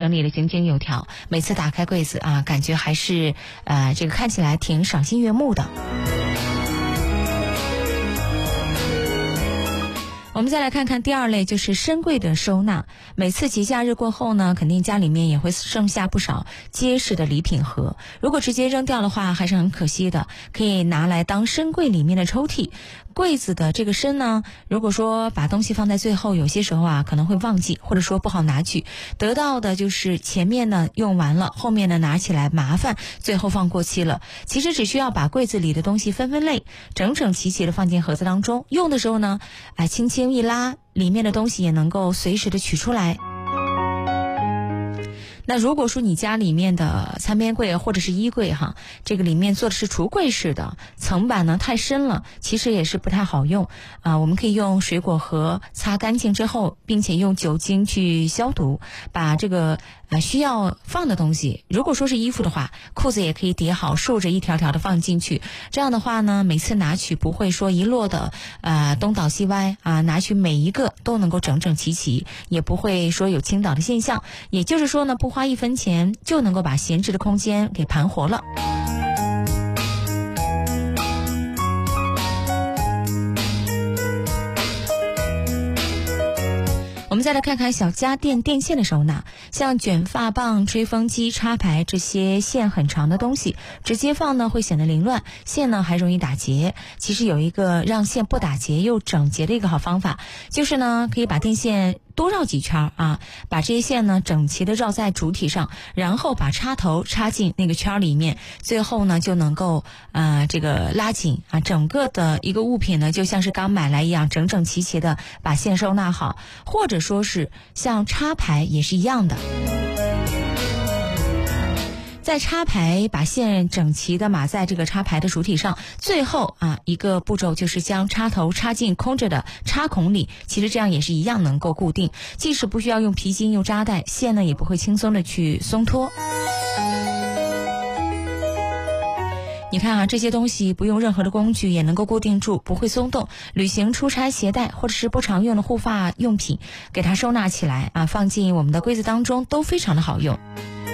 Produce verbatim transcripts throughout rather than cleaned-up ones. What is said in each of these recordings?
整理的井井有条，每次打开柜子啊，感觉还是呃这个看起来挺赏心悦目的。我们再来看看第二类，就是深柜的收纳。每次节假日过后呢，肯定家里面也会剩下不少结实的礼品盒，如果直接扔掉的话还是很可惜的，可以拿来当深柜里面的抽屉。柜子的这个深呢，如果说把东西放在最后，有些时候啊可能会忘记，或者说不好拿取，得到的就是前面呢用完了，后面呢拿起来麻烦，最后放过期了。其实只需要把柜子里的东西分分类，整整齐齐的放进盒子当中，用的时候呢哎，轻轻一拉，里面的东西也能够随时的取出来。那如果说你家里面的餐边柜或者是衣柜哈，这个里面做的是橱柜式的，层板呢太深了，其实也是不太好用啊、呃。我们可以用水果盒擦干净之后，并且用酒精去消毒，把这个呃需要放的东西，如果说是衣服的话，裤子也可以叠好，竖着一条条的放进去。这样的话呢，每次拿取不会说一落的呃东倒西歪啊、呃，拿取每一个都能够整整齐齐，也不会说有倾倒的现象。也就是说呢，不花一分钱就能够把闲置的空间给盘活了。我们再来看看小家电电线的收纳，像卷发棒、吹风机、插排这些线很长的东西，直接放呢会显得凌乱，线呢还容易打结。其实有一个让线不打结又整洁的一个好方法，就是呢可以把电线多绕几圈啊，把这些线呢整齐的绕在主体上，然后把插头插进那个圈里面，最后呢就能够呃这个拉紧啊，整个的一个物品呢就像是刚买来一样，整整齐齐的把线收纳好。或者说是像插排也是一样的，在插排把线整齐的码在这个插排的主体上，最后啊一个步骤就是将插头插进空着的插孔里，其实这样也是一样能够固定，即使不需要用皮筋又扎带，线呢也不会轻松的去松脱。你看啊，这些东西不用任何的工具也能够固定住，不会松动。旅行出差携带或者是不常用的护发用品，给它收纳起来啊，放进我们的柜子当中都非常的好用。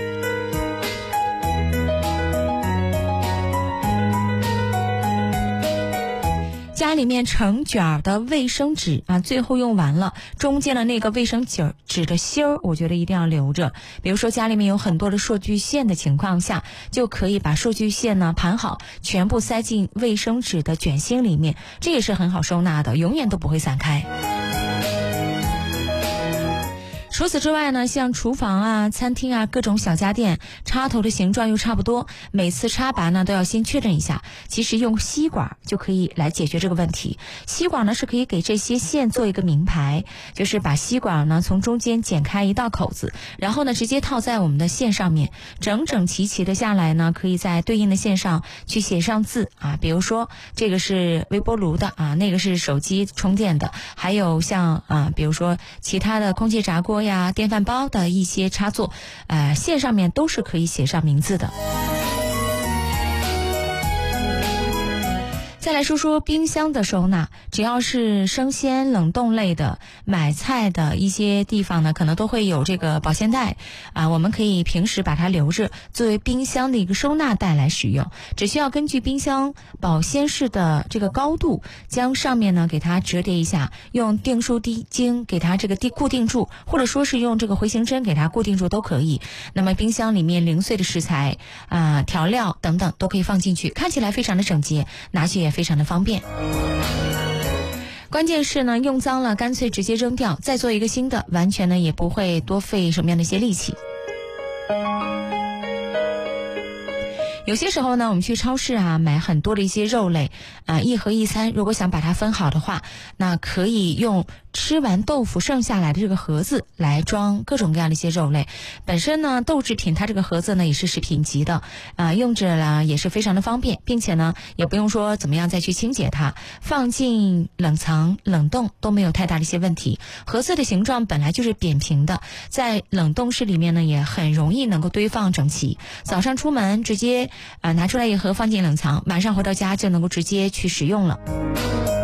家里面成卷的卫生纸啊，最后用完了，中间的那个卫生纸纸的芯儿，我觉得一定要留着。比如说家里面有很多的数据线的情况下，就可以把数据线呢盘好，全部塞进卫生纸的卷芯里面，这也是很好收纳的，永远都不会散开。除此之外呢，像厨房啊、餐厅啊，各种小家电，插头的形状又差不多，每次插拔呢都要先确认一下。其实用吸管就可以来解决这个问题。吸管呢是可以给这些线做一个名牌，就是把吸管呢从中间剪开一道口子，然后呢直接套在我们的线上面，整整齐齐的下来呢，可以在对应的线上去写上字啊，比如说这个是微波炉的啊，那个是手机充电的，还有像啊，比如说其他的空气炸锅呀、电饭煲的一些插座，呃，线上面都是可以写上名字的。再来说说冰箱的收纳，只要是生鲜冷冻类的，买菜的一些地方呢，可能都会有这个保鲜袋啊，我们可以平时把它留着，作为冰箱的一个收纳袋来使用。只需要根据冰箱保鲜室的这个高度，将上面呢给它折叠一下，用订书钉给它这个固定住，或者说是用这个回形针给它固定住都可以。那么冰箱里面零碎的食材啊、调料等等都可以放进去，看起来非常的整洁，拿去也非常的方便。关键是呢，用脏了干脆直接扔掉，再做一个新的，完全呢也不会多费什么样的一些力气。有些时候呢，我们去超市啊买很多的一些肉类啊、呃，一盒一餐，如果想把它分好的话，那可以用吃完豆腐剩下来的这个盒子来装各种各样的一些肉类。本身呢豆制品它这个盒子呢也是食品级的啊、呃，用着呢也是非常的方便，并且呢也不用说怎么样再去清洁它，放进冷藏冷冻都没有太大的一些问题。盒子的形状本来就是扁平的，在冷冻室里面呢也很容易能够堆放整齐，早上出门直接啊、呃、拿出来一盒放进冷藏，晚上回到家就能够直接去使用了。